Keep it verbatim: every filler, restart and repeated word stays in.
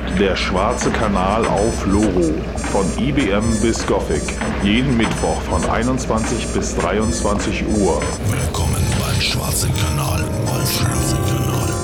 Der schwarze Kanal auf Loro. Von I B M bis Gothic. Jeden Mittwoch von einundzwanzig bis dreiundzwanzig Uhr. Willkommen beim Schwarzen Kanal auf Loro.